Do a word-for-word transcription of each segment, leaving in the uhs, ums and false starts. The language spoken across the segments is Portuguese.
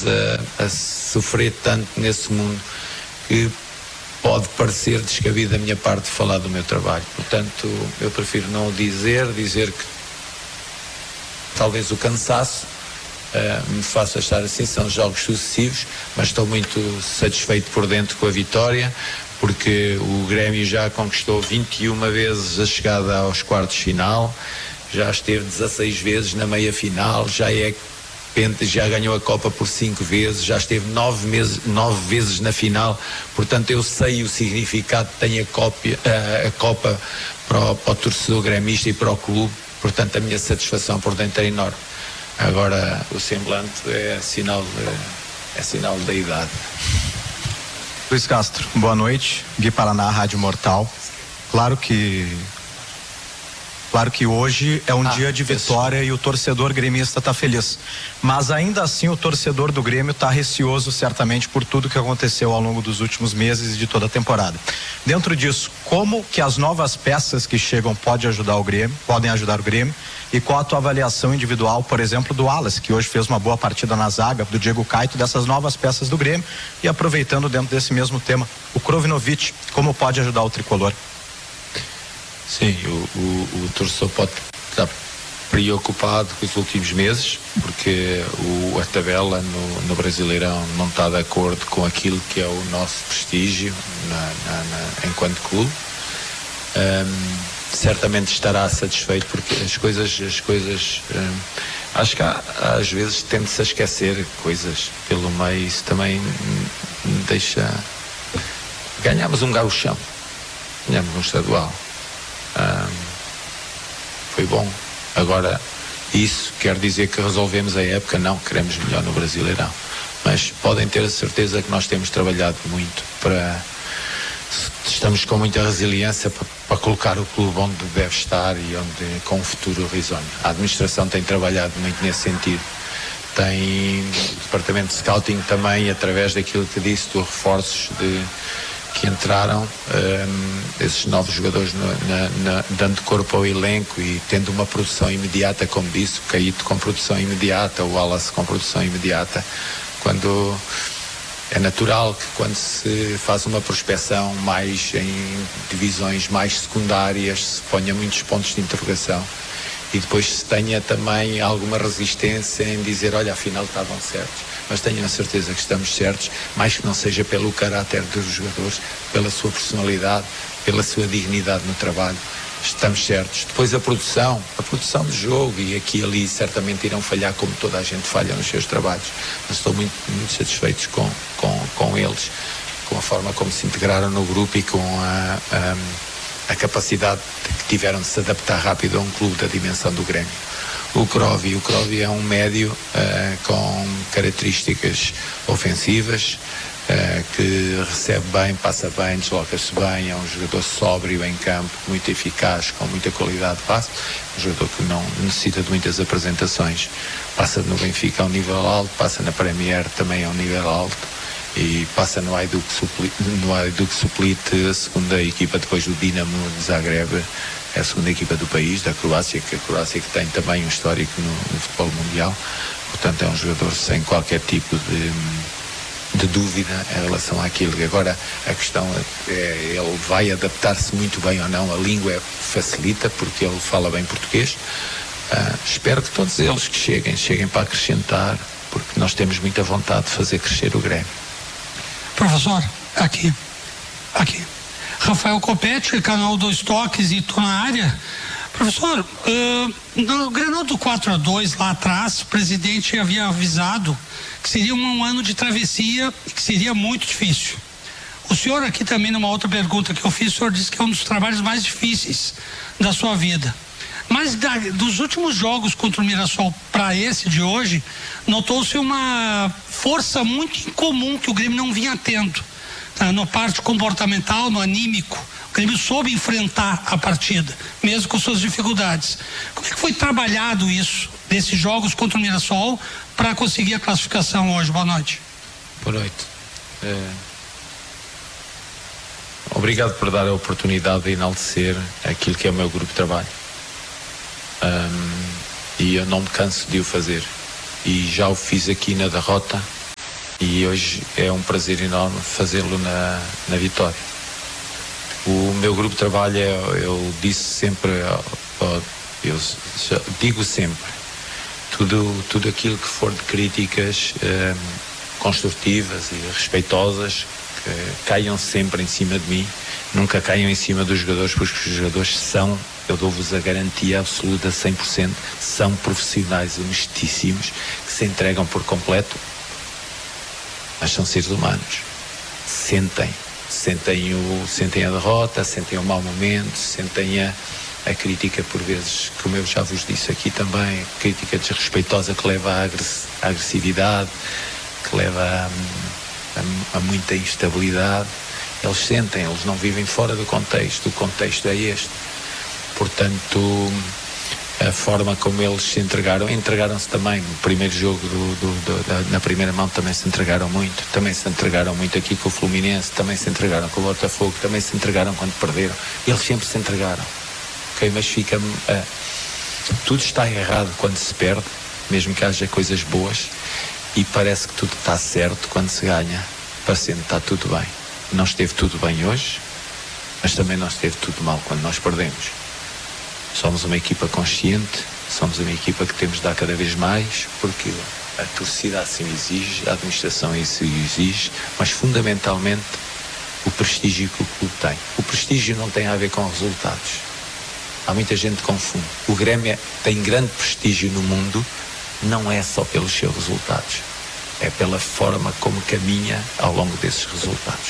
a, a sofrer tanto nesse mundo que pode parecer descabido da minha parte falar do meu trabalho. Portanto, eu prefiro não o dizer, dizer que talvez o cansaço uh, me faça estar assim. São jogos sucessivos, mas estou muito satisfeito por dentro com a vitória, porque o Grêmio já conquistou vinte e uma vezes a chegada aos quartos de final, já esteve dezasseis vezes na meia final, já é já ganhou a Copa por cinco vezes, já esteve nove, meses, nove vezes na final. Portanto, eu sei o significado que tem a, cópia, a, a Copa para o, para o torcedor gremista e para o clube. Portanto, a minha satisfação por dentro é enorme. Agora, o semblante é sinal, de, é sinal da idade. Luiz Castro, boa noite. Gui Paraná, Rádio Mortal. Claro que Claro que hoje é um ah, dia de vitória isso. E o torcedor gremista está feliz. Mas ainda assim o torcedor do Grêmio está receoso certamente por tudo que aconteceu ao longo dos últimos meses e de toda a temporada. Dentro disso, como que as novas peças que chegam podem ajudar o Grêmio, podem ajudar o Grêmio? E qual a tua avaliação individual, por exemplo, do Wallace, que hoje fez uma boa partida na zaga, do Diego Caetano, dessas novas peças do Grêmio? E aproveitando dentro desse mesmo tema, o Krovinovic, como pode ajudar o tricolor? Sim, o, o, o torcedor pode estar preocupado com os últimos meses, porque o, a tabela no, no Brasileirão não está de acordo com aquilo que é o nosso prestígio na, na, na, enquanto clube. Um, certamente estará satisfeito, porque as coisas, as coisas um, acho que há, às vezes tende-se a esquecer coisas pelo meio. Isso também deixa. Ganhámos um gauchão, ganhámos um estadual. Um, foi bom. Agora, isso quer dizer que resolvemos a época? Não, queremos melhor no Brasileirão, mas podem ter a certeza que nós temos trabalhado muito para, estamos com muita resiliência para, para colocar o clube onde deve estar e onde, com um futuro risonho. A administração tem trabalhado muito nesse sentido, tem o departamento de scouting também, através daquilo que disse, dos reforços de que entraram, um, esses novos jogadores no, na, na, dando corpo ao elenco e tendo uma produção imediata, como disse, o Caíto com produção imediata, o Wallace com produção imediata. Quando é natural que quando se faz uma prospecção mais em divisões mais secundárias se ponha muitos pontos de interrogação e depois se tenha também alguma resistência em dizer, olha, afinal estavam certos. Mas tenho a certeza que estamos certos, mais que não seja pelo caráter dos jogadores, pela sua personalidade, pela sua dignidade no trabalho. Estamos certos. Depois a produção, a produção do jogo, e aqui e ali certamente irão falhar como toda a gente falha nos seus trabalhos, mas estou muito, muito satisfeito com, com, com eles, com a forma como se integraram no grupo e com a, a, a capacidade que tiveram de se adaptar rápido a um clube da dimensão do Grêmio. O Krovi, o Krovi é um médio uh, com características ofensivas, uh, que recebe bem, passa bem, desloca-se bem, é um jogador sóbrio em campo, muito eficaz, com muita qualidade de passe, um jogador que não necessita de muitas apresentações, passa no Benfica a um nível alto, passa na Premier também a um nível alto e passa no Hajduk Split, no Hajduk Split, a segunda equipa depois do Dinamo de Zagreb, é a segunda equipa do país, da Croácia, que a Croácia que tem também um histórico no, no futebol mundial. Portanto, é um jogador sem qualquer tipo de, de dúvida em relação àquilo. Agora, a questão é, ele vai adaptar-se muito bem ou não, a língua facilita, porque ele fala bem português. Uh, espero que todos eles que cheguem, cheguem para acrescentar, porque nós temos muita vontade de fazer crescer o Grêmio. Professor, aqui, aqui. Rafael Copete, canal Dois Toques, e tô na área. Professor, uh, no Grenal do quatro a dois lá atrás, o presidente havia avisado que seria um, um ano de travessia e que seria muito difícil. O senhor aqui também, numa outra pergunta que eu fiz, o senhor disse que é um dos trabalhos mais difíceis da sua vida. Mas da, dos últimos jogos contra o Mirassol para esse de hoje, notou-se uma força muito incomum que o Grêmio não vinha tendo. No parte comportamental, no anímico, o Grêmio soube enfrentar a partida, mesmo com suas dificuldades. Como é que foi trabalhado isso, desses jogos contra o Mirassol, para conseguir a classificação hoje? Boa noite. Boa noite. É... Obrigado por dar a oportunidade de enaltecer aquilo que é o meu grupo de trabalho. Um, e eu não me canso de o fazer. E já o fiz aqui na derrota, e hoje é um prazer enorme fazê-lo na, na Vitória. O meu grupo de trabalho, eu, eu disse sempre, eu digo sempre, tudo, tudo aquilo que for de críticas um, construtivas e respeitosas, que caiam sempre em cima de mim, nunca caiam em cima dos jogadores, porque os jogadores são, eu dou-vos a garantia absoluta, cem por cento, são profissionais honestíssimos, que se entregam por completo, mas são seres humanos. Sentem, sentem, o, sentem a derrota, sentem o mau momento, sentem a, a crítica por vezes, como eu já vos disse aqui também, crítica desrespeitosa que leva à, agress, à agressividade, que leva a, a, a muita instabilidade. Eles sentem, eles não vivem fora do contexto, o contexto é este. Portanto, a forma como eles se entregaram, entregaram-se também no primeiro jogo, do, do, do, da, na primeira mão também se entregaram muito, também se entregaram muito aqui com o Fluminense, também se entregaram com o Botafogo, também se entregaram quando perderam, eles sempre se entregaram, ok? Mas fica, uh, tudo está errado quando se perde, mesmo que haja coisas boas, e parece que tudo está certo quando se ganha, parecendo que está tudo bem. Não esteve tudo bem hoje, mas também não esteve tudo mal quando nós perdemos. Somos uma equipa consciente, somos uma equipa que temos de dar cada vez mais, porque a torcida assim exige, a administração assim exige, mas fundamentalmente o prestígio que o clube tem. O prestígio não tem a ver com resultados. Há muita gente que confunde. O Grêmio tem grande prestígio no mundo, não é só pelos seus resultados, é pela forma como caminha ao longo desses resultados.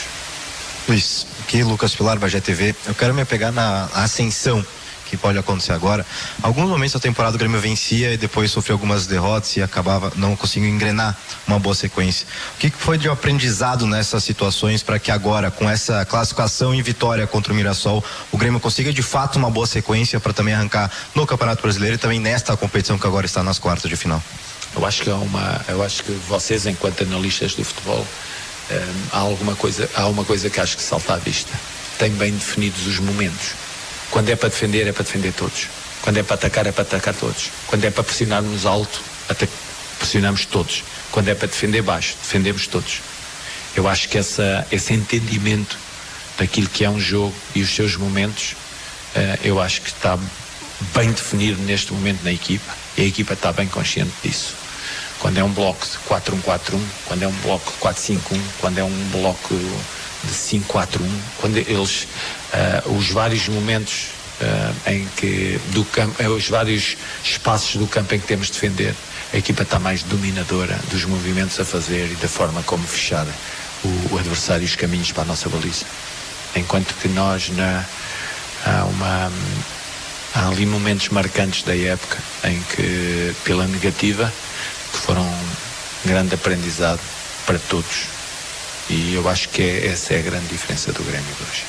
Luiz, aqui Lucas Pilar, Bagé T V. Eu quero me apegar na ascensão que pode acontecer agora. Alguns momentos da temporada o Grêmio vencia e depois sofreu algumas derrotas e acabava não conseguindo engrenar uma boa sequência. O que foi de aprendizado nessas situações para que agora, com essa classificação e vitória contra o Mirassol, o Grêmio consiga de fato uma boa sequência para também arrancar no Campeonato Brasileiro e também nesta competição que agora está nas quartas de final? Eu acho que há uma, eu acho que vocês, enquanto analistas do futebol, hum, há alguma coisa, há uma coisa que acho que salta à vista. Tem bem definidos os momentos. Quando é para defender, é para defender todos. Quando é para atacar, é para atacar todos. Quando é para pressionarmos alto, até pressionamos todos. Quando é para defender baixo, defendemos todos. Eu acho que essa, esse entendimento daquilo que é um jogo e os seus momentos, uh, eu acho que está bem definido neste momento na equipa, e a equipa está bem consciente disso. Quando é um bloco de quatro um quatro um, quando é um bloco de quatro cinco um, quando é um bloco de cinco quatro um, quando eles, uh, os vários momentos uh, em que, do campo, uh, os vários espaços do campo em que temos de defender, a equipa está mais dominadora dos movimentos a fazer e da forma como fechar o, o adversário e os caminhos para a nossa baliza. Enquanto que nós, na, há, uma, há ali momentos marcantes da época em que, pela negativa, que foram um grande aprendizado para todos. E eu acho que é, essa é a grande diferença do Grêmio de hoje.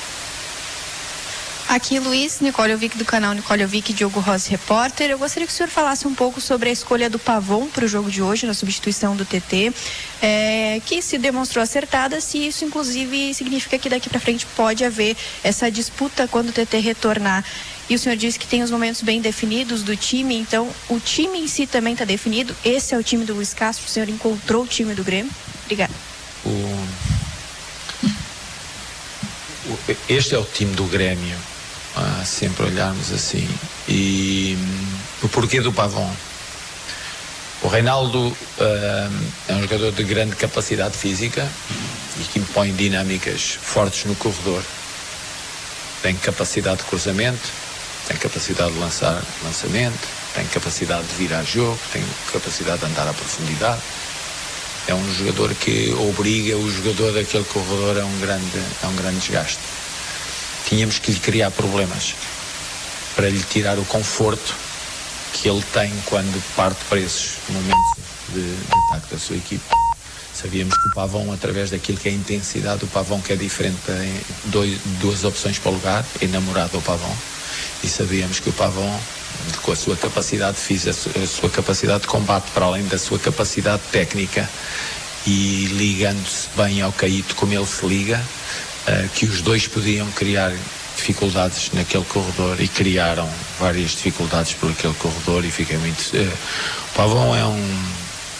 Aqui, Luiz, Nicole Ovic do canal Nicole Ovic, Diogo Rossi, repórter. Eu gostaria que o senhor falasse um pouco sobre a escolha do Pavon para o jogo de hoje, na substituição do T T, é, que se demonstrou acertada, se isso inclusive significa que daqui para frente pode haver essa disputa quando o T T retornar. E o senhor disse que tem os momentos bem definidos do time, então o time em si também está definido? Esse é o time do Luiz Castro? O senhor encontrou o time do Grêmio? Obrigada. O, o, este é o time do Grêmio, ah, sempre olharmos assim. E o porquê do Pavon? O Reinaldo ah, é um jogador de grande capacidade física e que impõe dinâmicas fortes no corredor. Tem capacidade de cruzamento, tem capacidade de lançar lançamento, tem capacidade de virar jogo, tem capacidade de andar à profundidade. É um jogador que obriga o jogador daquele corredor a um grande, a um grande desgaste. Tínhamos que lhe criar problemas para lhe tirar o conforto que ele tem quando parte para esses momentos de, de ataque da sua equipe. Sabíamos que o Pavon, através daquilo que é a intensidade do Pavon, que é diferente, tem dois, duas opções para o lugar, enamorado do Pavon. E sabíamos que o Pavon, com a sua capacidade física, a sua capacidade de combate, para além da sua capacidade técnica, e ligando-se bem ao Caíto como ele se liga, uh, que os dois podiam criar dificuldades naquele corredor, e criaram várias dificuldades por aquele corredor, e fiquei muito... Uh, o Pavon é um,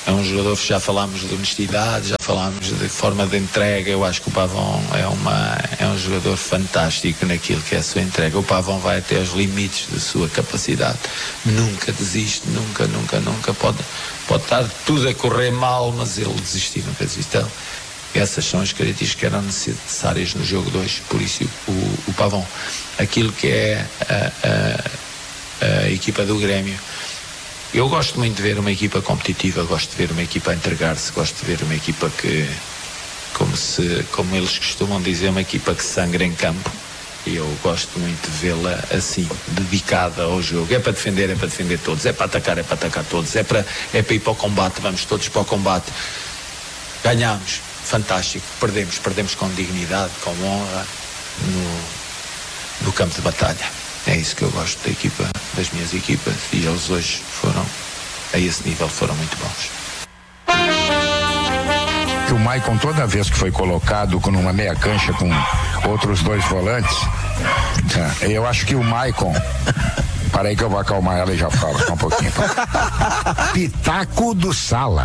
é um jogador, já falámos de honestidade, já falámos de forma de entrega. Eu acho que o Pavão é, uma, é um jogador fantástico naquilo que é a sua entrega. O Pavão vai até aos limites da sua capacidade, nunca desiste, nunca, nunca, nunca pode, pode estar tudo a correr mal, mas ele desistir, nunca desiste. Então, essas são as características que eram necessárias no jogo de hoje, por isso o, o Pavão. Aquilo que é a, a, a equipa do Grêmio, eu gosto muito de ver uma equipa competitiva, gosto de ver uma equipa a entregar-se, gosto de ver uma equipa que, como, se, como eles costumam dizer, uma equipa que sangra em campo. E eu gosto muito de vê-la assim, dedicada ao jogo. É para defender, é para defender todos, é para atacar, é para atacar todos, é para, é para ir para o combate, vamos todos para o combate. Ganhamos, fantástico, perdemos, perdemos com dignidade, com honra no, no campo de batalha. É isso que eu gosto da equipa, das minhas equipas, e eles hoje foram, a esse nível, foram muito bons. O Maicon, toda vez que foi colocado numa meia cancha com outros dois volantes, eu acho que o Maicon, para aí que eu vou acalmar ela e já falo só um pouquinho. Pitaco do Sala.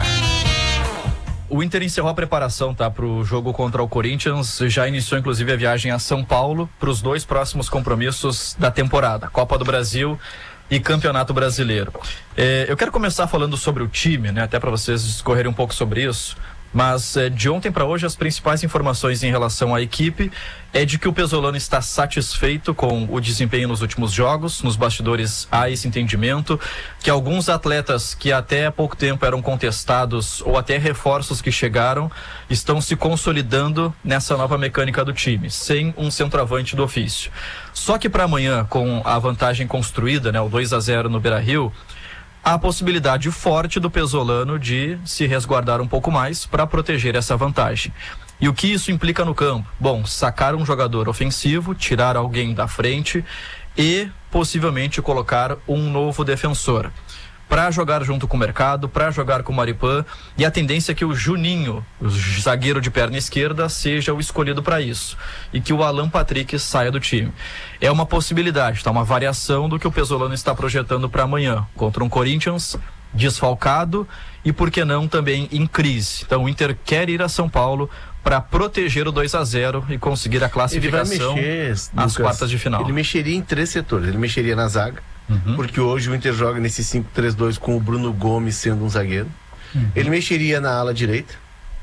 O Inter encerrou a preparação, tá, para o jogo contra o Corinthians, já iniciou inclusive a viagem a São Paulo para os dois próximos compromissos da temporada, Copa do Brasil e Campeonato Brasileiro. É, eu quero começar falando sobre o time, né, até para vocês discorrerem um pouco sobre isso, mas é, de ontem para hoje as principais informações em relação à equipe é de que o Pesolano está satisfeito com o desempenho nos últimos jogos. Nos bastidores há esse entendimento, que alguns atletas que até há pouco tempo eram contestados ou até reforços que chegaram estão se consolidando nessa nova mecânica do time, sem um centroavante do ofício. Só que para amanhã, com a vantagem construída, né, o dois a zero no Beira-Rio, há a possibilidade forte do Pesolano de se resguardar um pouco mais para proteger essa vantagem. E o que isso implica no campo? Bom, sacar um jogador ofensivo, tirar alguém da frente e possivelmente colocar um novo defensor para jogar junto com o Mercado, para jogar com o Maripã, e a tendência é que o Juninho, o zagueiro de perna esquerda, seja o escolhido para isso, e que o Alan Patrick saia do time. É uma possibilidade, tá? Uma variação do que o Pesolano está projetando para amanhã, contra um Corinthians desfalcado e, por que não, também em crise. Então o Inter quer ir a São Paulo para proteger o dois a zero e conseguir a classificação mexer, nas Lucas, quartas de final. Ele mexeria em três setores. Ele mexeria na zaga, uhum. porque hoje o Inter joga nesse cinco três dois com o Bruno Gomes sendo um zagueiro. Uhum. Ele mexeria na ala direita,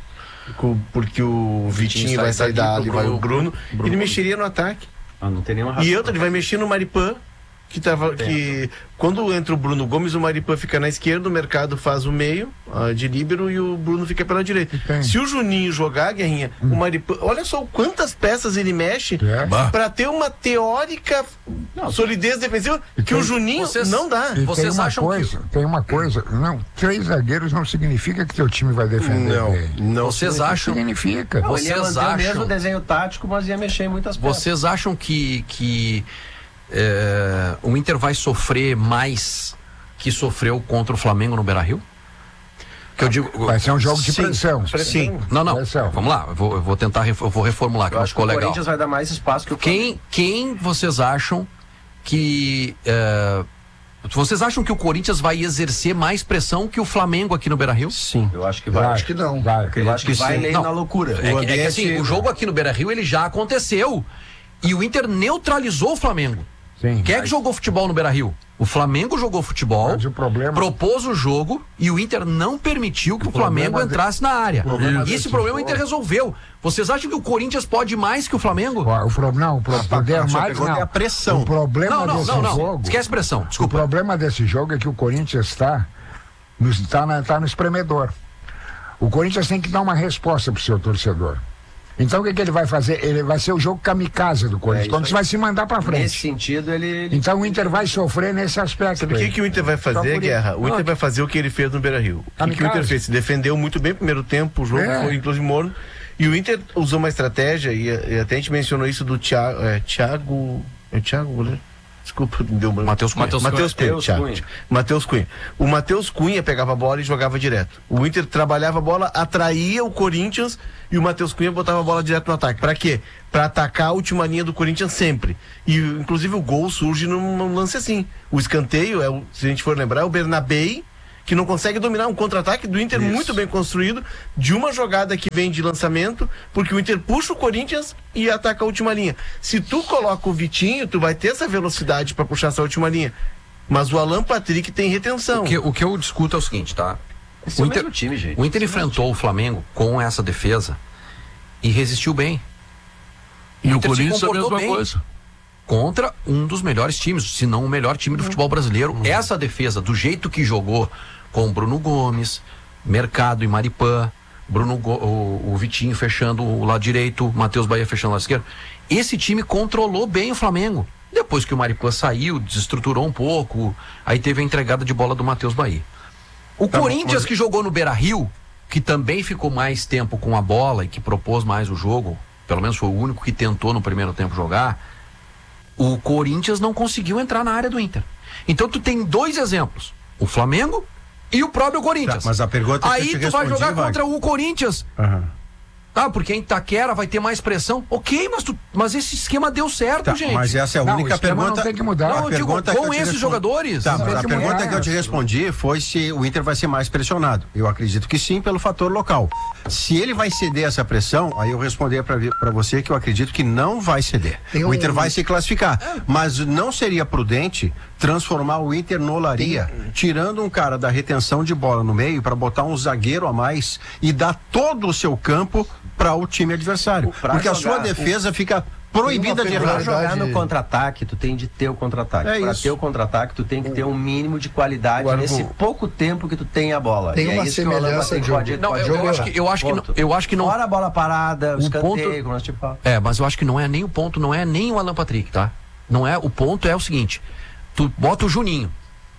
porque o Vitinho, Vitinho vai sair da ala e vai o Bruno. Bruno. Ele mexeria no ataque. Ah, não tem nenhuma razão. E outra, ele vai mexer no Maripã, que tava, que quando entra o Bruno Gomes, o Maripã fica na esquerda, o Mercado faz o meio uh, de líbero e o Bruno fica pela direita. Entendi. Se o Juninho jogar, Guerrinha, hum. o Maripã, olha só quantas peças ele mexe é. para ter uma teórica não, solidez defensiva que tem, o Juninho vocês, não dá. Vocês tem acham coisa, que... Tem uma coisa, não, três zagueiros não significa que teu time vai defender. Não, bem. não vocês acham... significa. Não, vocês ele ia manter acham... o mesmo desenho tático, mas ia mexer em muitas peças. Vocês acham que... que... É, o Inter vai sofrer mais que sofreu contra o Flamengo no Beira-Rio? Que eu digo, vai ser um jogo de pressão. Sim. Não, não. Pressão. Vamos lá. Eu vou, eu vou tentar, eu vou reformular, que eu acho que ficou legal. O Corinthians vai dar mais espaço que o Flamengo. Quem, quem vocês acham que é, vocês acham que o Corinthians vai exercer mais pressão que o Flamengo aqui no Beira-Rio? Sim. Eu acho que vai. vai. Acho que não. Vai. Eu acho que, que vai meio na loucura. É, o, é que assim, o jogo aqui no Beira-Rio ele já aconteceu e o Inter neutralizou o Flamengo. Sim, Quem é que jogou futebol no Beira-Rio? O Flamengo jogou futebol, o problema... propôs o jogo e o Inter não permitiu que o, o Flamengo entrasse de... na área. E esse problema o Inter resolveu. Vocês acham que o Corinthians pode mais que o Flamengo? O pro... Não, o pro... ah, poder mais não. É a pressão. O problema não, não, desse não, não. jogo... Esquece pressão, desculpa. O problema desse jogo é que o Corinthians está no, está na, está no espremedor. O Corinthians tem que dar uma resposta pro seu torcedor. Então o que, que ele vai fazer? Ele vai ser o jogo kamikaze do Corinthians. É, Quando vai se mandar pra frente. Nesse sentido, ele. ele... Então o Inter vai sofrer nesse aspecto. Sabe o que, que o Inter vai fazer, Guerra? O Inter vai fazer o que ele fez no Beira-Rio. O que, que o Inter fez? Se defendeu muito bem no primeiro tempo, o jogo é. foi inclusive morno. E o Inter usou uma estratégia, e, e até a gente mencionou isso do Thiago. É, Thiago. É Thiago, goleiro? Desculpa, me deu um branco. Matheus Cunha. Matheus Cunha. Cunha. Matheus Cunha. O Matheus Cunha pegava a bola e jogava direto. O Inter trabalhava a bola, atraía o Corinthians e o Matheus Cunha botava a bola direto no ataque. Pra quê? Pra atacar a última linha do Corinthians sempre. E inclusive o gol surge num, num lance assim. O escanteio, é o, se a gente for lembrar, é o Bernabei que não consegue dominar um contra-ataque do Inter Isso. muito bem construído, de uma jogada que vem de lançamento, porque o Inter puxa o Corinthians e ataca a última linha. Se tu coloca o Vitinho, tu vai ter essa velocidade para puxar essa última linha. Mas o Alan Patrick tem retenção. O que, o que eu discuto é o seguinte, tá? Esse o é o Inter, mesmo time, gente. O Inter enfrentou o Flamengo com essa defesa e resistiu bem. E o, o Corinthians a mesma bem coisa. Contra um dos melhores times, se não o melhor time do futebol brasileiro. Uhum. Essa defesa, do jeito que jogou com Bruno Gomes, Mercado e Maripã, Bruno Go, o, o Vitinho fechando o lado direito, Matheus Bahia fechando o lado esquerdo, esse time controlou bem o Flamengo. Depois que o Maripã saiu, desestruturou um pouco, aí teve a entregada de bola do Matheus Bahia. O tá Corinthians, bom, mas... que jogou no Beira-Rio, que também ficou mais tempo com a bola e que propôs mais o jogo, pelo menos foi o único que tentou no primeiro tempo jogar, o Corinthians não conseguiu entrar na área do Inter. Então tu tem dois exemplos, o Flamengo e o próprio Corinthians. Tá, mas a pergunta é aí tu vai jogar vai. contra o Corinthians. Uhum. Ah, porque em Itaquera vai ter mais pressão. Ok, mas, tu, mas esse esquema deu certo, tá, gente. Mas essa é a não, única pergunta. Não tem que mudar. Não, a digo, pergunta com que esses respondi... jogadores. Tá, mas a pergunta mudar. que eu te respondi foi se o Inter vai ser mais pressionado. Eu acredito que sim, pelo fator local. Se ele vai ceder essa pressão, aí eu respondi para você que eu acredito que não vai ceder. Tem o um... Inter vai se classificar. Mas não seria prudente transformar o Inter no Olaria, Tem... tirando um cara da retenção de bola no meio para botar um zagueiro a mais e dar todo o seu campo para o time adversário. Pra porque jogar, a sua defesa o... fica proibida de errar. Pra jogar no contra-ataque, tu tem de ter o contra-ataque. É para ter o contra-ataque, tu tem que ter um mínimo de qualidade nesse pouco tempo que tu tem a bola. Tem e uma é semelhança de pode, não, pode eu, eu, acho que, eu acho que não, eu acho que não. Fora a bola parada, o escanteio, ponto, como nós te falamos. É, mas eu acho que não é nem o ponto, não é nem o Alan Patrick, tá? Não é, o ponto é o seguinte, tu bota o Juninho.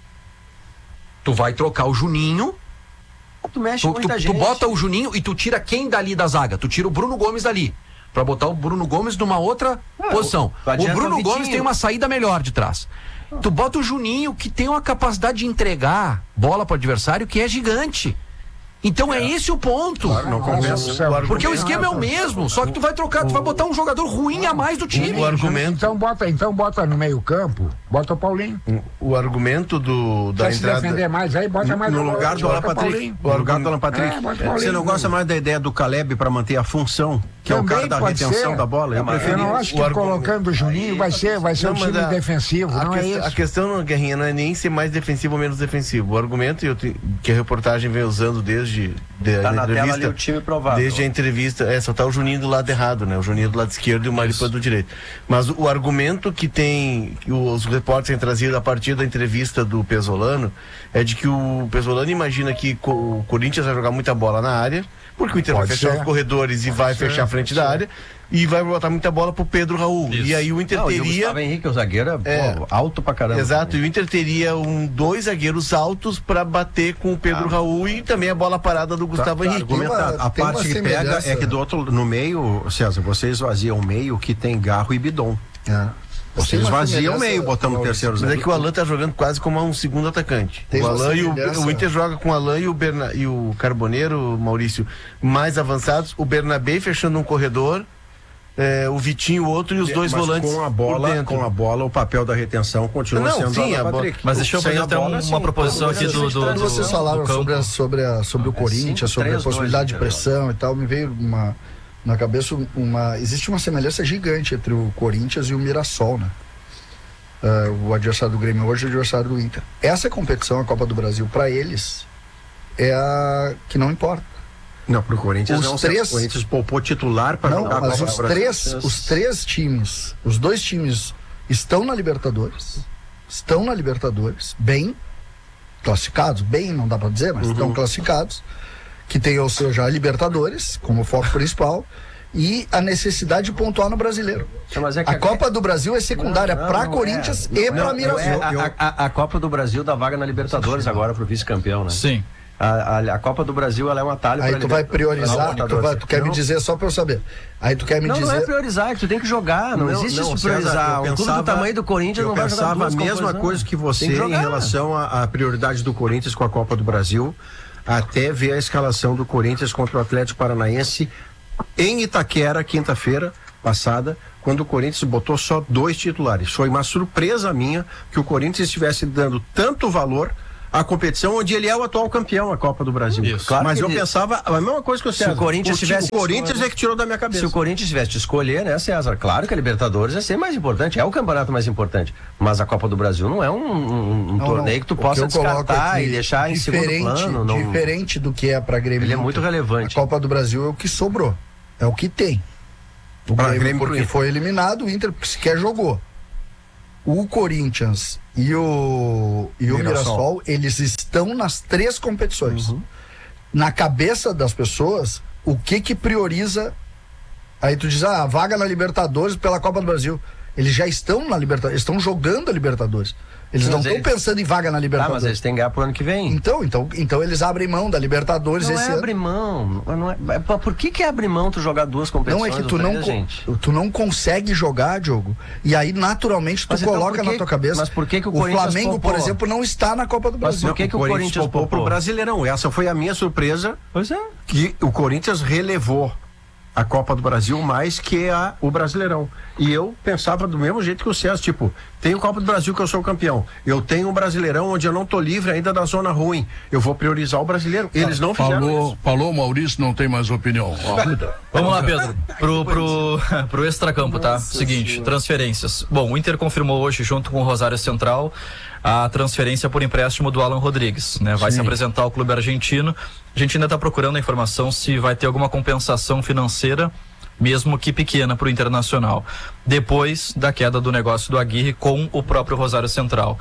Tu vai trocar o Juninho. Tu mexe tu, muita tu, gente. tu bota o Juninho e tu tira quem dali da zaga? Tu tira o Bruno Gomes dali. Pra botar o Bruno Gomes numa outra ah, posição. O, o Bruno o Gomes tem uma saída melhor de trás. Ah. Tu bota o Juninho, que tem uma capacidade de entregar bola pro adversário que é gigante. Então é, é esse o ponto. Claro, não compensa. Porque o esquema é o mesmo, só que tu vai trocar, tu vai botar um jogador ruim a mais do time. O argumento... Então bota, então bota no meio campo, bota o Paulinho. O argumento do da Quer entrada... se defender mais aí, bota mais no lugar do Alan Patrick. No lugar do Alan Patrick. É, você não gosta mais da ideia do Caleb para manter a função, que também é o cara da retenção ser. da bola? Eu, eu não acho que argumento... colocando o Juninho vai ser, vai ser não, um time a, defensivo, a não que, é isso. A questão, Guerrinha, não é nem ser mais defensivo ou menos defensivo. O argumento eu te, que a reportagem vem usando desde... De, tá na tela ali o time provável. Desde a entrevista, é, só tá o Juninho do lado errado, né? O Juninho do lado esquerdo e o Maripã do direito. Mas o, o argumento que tem, que os repórteres têm trazido a partir da entrevista do Pesolano, é de que o Pesolano imagina que co, o Corinthians vai jogar muita bola na área, porque o Inter Pode vai fechar ser. os corredores e Pode vai ser. fechar a frente da área, e vai botar muita bola pro Pedro Raul. Isso. E aí o Inter Não, teria... E o Gustavo Henrique, o zagueiro, é, pô, alto pra caramba. Exato, também. E o Inter teria um, dois zagueiros altos pra bater com o Pedro ah. Raul e também a bola parada do Gustavo tá, Henrique. Tá, a tem parte que pega é que do outro, no meio, César, você esvazia o meio que tem Garro e Bidon. É. Você esvazia o meio, botando o terceiro zagueiro. Mas é que o Alan tá jogando quase como um segundo atacante. Tem o Alan e o, o Inter joga com o Alan e o, Berna, e o Carboneiro, Maurício, mais avançados. O Bernabé fechando um corredor. É, o Vitinho, o outro e os dois mas volantes. Com a bola, com a bola, o papel da retenção continua não, sendo sim, a Patrick. Mas deixa eu fazer até um, uma sim, proposição aqui do, do, Quando do vocês falaram do sobre, a, sobre, a, sobre o Corinthians, sobre a possibilidade de pressão e tal, me veio uma, na cabeça uma... Existe uma semelhança gigante entre o Corinthians e o Mirassol, né? Uh, o adversário do Grêmio hoje é o adversário do Inter. Essa competição, a Copa do Brasil, para eles, é a que não importa. Não, pro Corinthians os não. Três... O Corinthians poupou titular para jogar mas a os três, os três times, os dois times estão na Libertadores, estão na Libertadores, bem classificados, bem, não dá para dizer, mas uhum. estão classificados, que tem, ou seja, a Libertadores como foco principal e a necessidade de pontuar no Brasileiro. Mas é que a, a Copa do Brasil é secundária para Corinthians é. e para Mirassol. É a, a, a Copa do Brasil dá vaga na Libertadores agora pro vice-campeão, né? Sim. A, a, a Copa do Brasil, ela é um atalho. Aí tu vai priorizar, tu, vai, tu quer não. me dizer só pra eu saber. Aí tu quer me não, dizer... Não, não é priorizar, é que tu tem que jogar, não, não existe não, isso priorizar. Um clube do tamanho do Corinthians não vai jogar duas Eu pensava a mesma coisa que você que em relação à prioridade do Corinthians com a Copa do Brasil, até ver a escalação do Corinthians contra o Atlético Paranaense em Itaquera, quinta-feira passada, quando o Corinthians botou só dois titulares. Foi uma surpresa minha que o Corinthians estivesse dando tanto valor a competição onde ele é o atual campeão, a Copa do Brasil. Isso. Claro Mas que eu ele... pensava a mesma coisa que o César. Se o Corinthians o, tivesse o Corinthians é que tirou da minha cabeça. Se o Corinthians tivesse de escolher, né, César? Claro que a Libertadores é ser mais importante, é o campeonato mais importante. Mas a Copa do Brasil não é um, um, um não, torneio não. que tu O possa que eu descartar aqui, e deixar em segundo plano. Não... Diferente do que é pra Grêmio. Ele é muito relevante. A Copa do Brasil é o que sobrou. É o que tem. O pra Grêmio, Grêmio porque foi eliminado, o Inter sequer jogou. O Corinthians e o, e o Mirassol. Mirassol, eles estão nas três competições. Uhum. Na cabeça das pessoas, o que que prioriza? Aí tu diz, ah, a vaga na Libertadores pela Copa do Brasil. Eles já estão na Libertadores, estão jogando a Libertadores. Eles mas não estão eles... pensando em vaga na Libertadores. Ah, mas eles têm que ganhar pro ano que vem. Então, então, então eles abrem mão da Libertadores não esse é ano. Abrir mão. Não é... Por que que é abrir mão tu jogar duas competições? Não, é que tu não, gente? tu não consegue jogar, Diogo. E aí, naturalmente, tu mas coloca então, que... na tua cabeça. Mas por que que o, o Corinthians Flamengo, popou? por exemplo, não está na Copa do Brasil. Mas por que que o, o Corinthians, Corinthians popou pro Brasileirão? Essa foi a minha surpresa. Pois é. Que o Corinthians relevou a Copa do Brasil mais que a, o Brasileirão. E eu pensava do mesmo jeito que o César, tipo, tem o Copa do Brasil que eu sou campeão, eu tenho um Brasileirão onde eu não tô livre ainda da zona ruim, eu vou priorizar o brasileiro. Eles não fizeram falou, isso. Falou, Maurício, não tem mais opinião. Vamos lá, Pedro, pro, pro, pro extracampo, tá? Nossa, Seguinte, senhora. transferências. Bom, o Inter confirmou hoje, junto com o Rosário Central, a transferência por empréstimo do Alan Rodrigues, né? Vai Sim. se apresentar ao clube argentino. A gente ainda está procurando a informação se vai ter alguma compensação financeira, mesmo que pequena, para o Internacional, depois da queda do negócio do Aguirre com o próprio Rosário Central.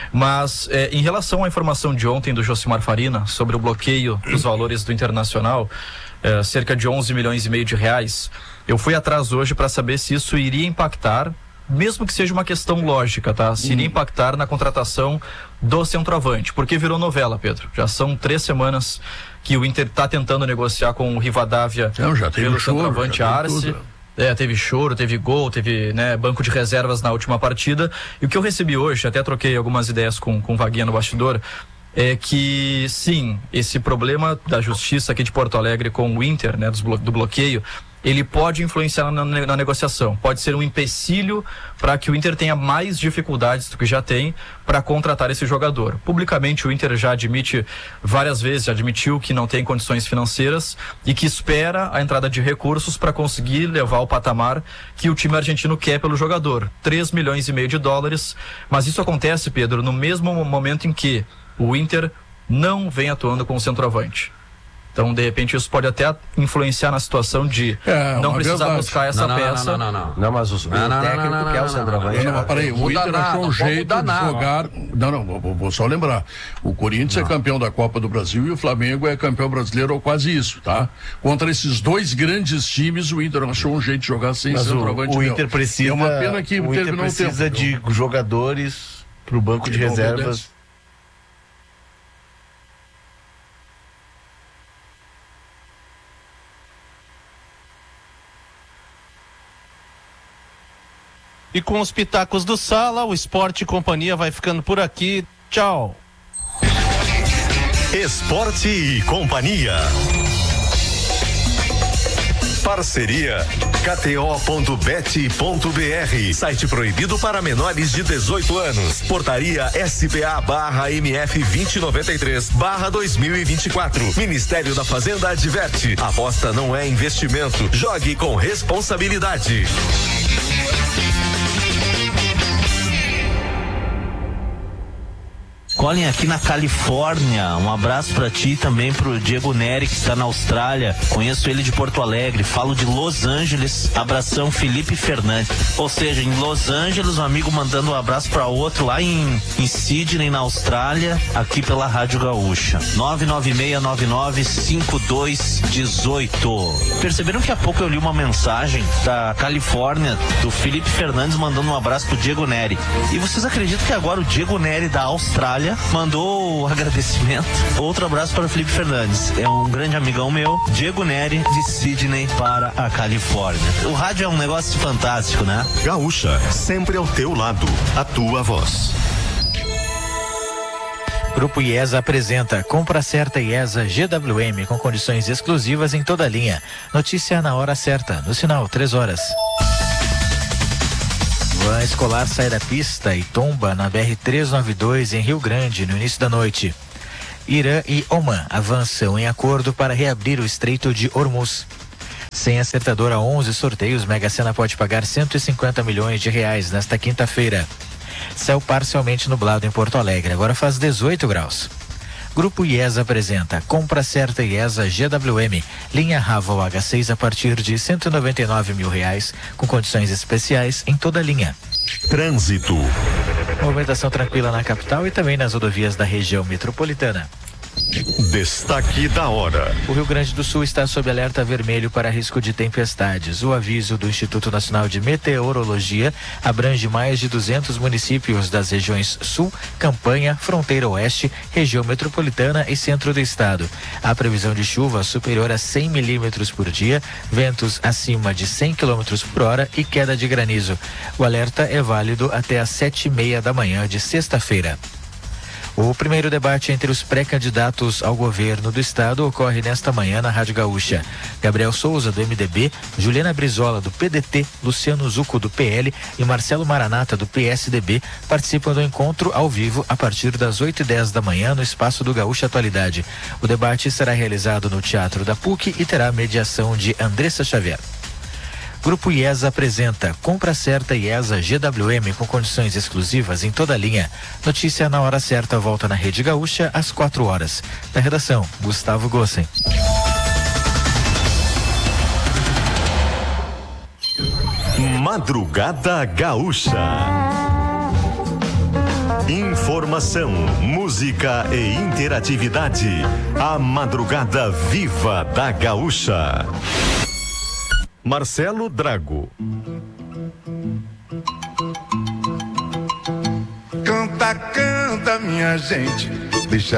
Mas é, em relação à informação de ontem do Josimar Farina sobre o bloqueio dos valores do Internacional, é, cerca de onze milhões e meio de reais, eu fui atrás hoje para saber se isso iria impactar, mesmo que seja uma questão lógica, tá? Se iria impactar na contratação do centroavante, porque virou novela, Pedro. Já são três semanas que o Inter está tentando negociar com o Rivadavia Não, já teve pelo choro, centroavante já Arce. É, teve choro, teve gol, teve né, banco de reservas na última partida. E o que eu recebi hoje, até troquei algumas ideias com, com o Vaguinha no bastidor, é que sim, esse problema da justiça aqui de Porto Alegre com o Inter, né, do, do bloqueio, ele pode influenciar na, na negociação, pode ser um empecilho para que o Inter tenha mais dificuldades do que já tem para contratar esse jogador. Publicamente o Inter já admite várias vezes, já admitiu que não tem condições financeiras e que espera a entrada de recursos para conseguir levar ao patamar que o time argentino quer pelo jogador, três milhões e meio de dólares, mas isso acontece, Pedro, no mesmo momento em que o Inter não vem atuando com o centroavante. Então, de repente, isso pode até influenciar na situação de é, não precisar verdade. buscar essa não, não, peça. Não, não, não, não. Não, mas os, não, não, o técnico não, não, quer o centroavante. Não, não, peraí, o Inter nada, achou um jeito de nada. jogar. Não, não, vou, vou só lembrar. O Corinthians não. é campeão da Copa do Brasil e o Flamengo é campeão brasileiro ou quase isso, tá? Contra esses dois grandes times, o Inter achou um jeito de jogar sem mas centroavante. O, o Inter precisa, é uma pena que o Inter precisa tempo, de então. jogadores pro banco que de reservas. E com os pitacos do Sala, o Esporte e Companhia vai ficando por aqui. Tchau. Esporte e Companhia. Parceria K T O ponto bet ponto B R, site proibido para menores de dezoito anos. Portaria S P A barra M F vinte e noventa e três barra dois mil e vinte e quatro. Ministério da Fazenda adverte: aposta não é investimento. Jogue com responsabilidade. Colin, aqui na Califórnia, um abraço pra ti e também pro Diego Neri, que está na Austrália. Conheço ele de Porto Alegre, falo de Los Angeles. Abração, Felipe Fernandes. Ou seja, em Los Angeles, um amigo mandando um abraço pra outro lá em, em Sydney, na Austrália, aqui pela Rádio Gaúcha. nove nove seis nove nove cinco dois um oito. Perceberam que há pouco eu li uma mensagem da Califórnia, do Felipe Fernandes, mandando um abraço pro Diego Neri. E vocês acreditam que agora o Diego Neri da Austrália mandou o agradecimento? Outro abraço para o Felipe Fernandes, é um grande amigão meu, Diego Neri, de Sydney para a Califórnia. O rádio é um negócio fantástico, né? Gaúcha, sempre ao teu lado, a tua voz. Grupo IESA apresenta Compra Certa IESA G W M com condições exclusivas em toda a linha. Notícia na hora certa, no sinal três horas. Van escolar sai da pista e tomba na B R trezentos e noventa e dois em Rio Grande no início da noite. Irã e Oman avançam em acordo para reabrir o Estreito de Hormuz. Sem acertador a onze sorteios, Mega Sena pode pagar cento e cinquenta milhões de reais nesta quinta-feira. Céu parcialmente nublado em Porto Alegre, agora faz dezoito graus. Grupo IESA apresenta Compra Certa IESA G W M, linha Raval H seis a partir de cento e noventa e nove mil reais, com condições especiais em toda a linha. Trânsito. Movimentação tranquila na capital e também nas rodovias da região metropolitana. Destaque da hora. O Rio Grande do Sul está sob alerta vermelho para risco de tempestades. O aviso do Instituto Nacional de Meteorologia abrange mais de duzentos municípios das regiões Sul, Campanha, Fronteira Oeste, região metropolitana e centro do estado. A previsão de chuva superior a cem milímetros por dia, ventos acima de cem quilômetros por hora e queda de granizo. O alerta é válido até às sete e meia da manhã de sexta-feira. O primeiro debate entre os pré-candidatos ao governo do estado ocorre nesta manhã na Rádio Gaúcha. Gabriel Souza, do M D B, Juliana Brizola, do P D T, Luciano Zucco, do P L e Marcelo Maranata, do P S D B, participam do encontro ao vivo a partir das oito e dez da manhã no espaço do Gaúcha Atualidade. O debate será realizado no Teatro da P U C e terá mediação de Andressa Xavier. Grupo IESA apresenta Compra Certa IESA G W M com condições exclusivas em toda a linha. Notícia na hora certa volta na Rede Gaúcha às quatro horas. Da redação, Gustavo Gossen. Madrugada Gaúcha. Informação, música e interatividade. A Madrugada Viva da Gaúcha. Marcelo Drago. Canta, canta, minha gente. Deixa